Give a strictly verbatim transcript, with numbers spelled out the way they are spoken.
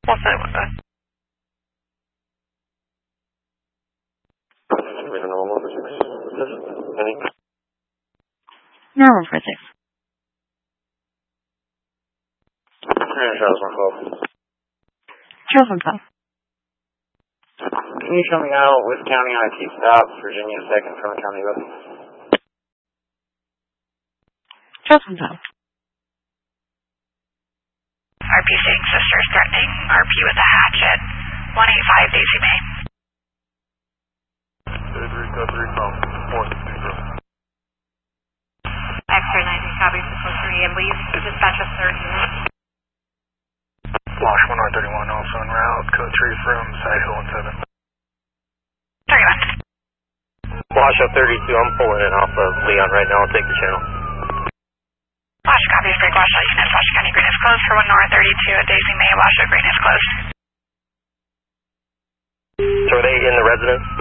What's that one? Normal for six. Charles one twelve. Charles one twelve. Can you show me out West County I T stops, Virginia second from County Road? Charles one twelve. R P saying sisters threatening R P with a hatchet. one eighty-five Daisy May. three three from one zero. X-ray ninety copy for three and leave dispatch of thirty. Wash one R thirty-one also en route, code three from Side Hill and seven. thirty-one. Wash up thirty-two, I'm pulling in off of Leon right now, I'll take the channel. Wash copy, break wash all units, Wash County Green is closed for one North thirty-two at Daisy May, Wash Green is closed. So are they in the residence?